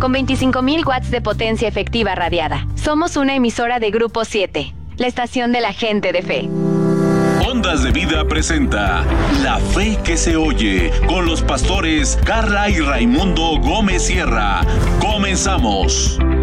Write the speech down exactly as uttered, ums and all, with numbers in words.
con veinticinco mil watts de potencia efectiva radiada. Somos una emisora de Grupo siete, la estación de la gente de fe. Ondas de Vida presenta La Fe que se oye con los pastores Carla y Raimundo Gómez Sierra. Comenzamos.